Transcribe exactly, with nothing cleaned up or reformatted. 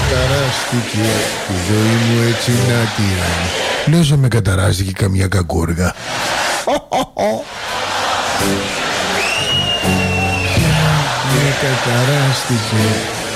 καταράστηκε η ζωή μου έτσι να τυράνει. Λέω με καταράστηκε καμιά κακόργα. Με καταράστηκε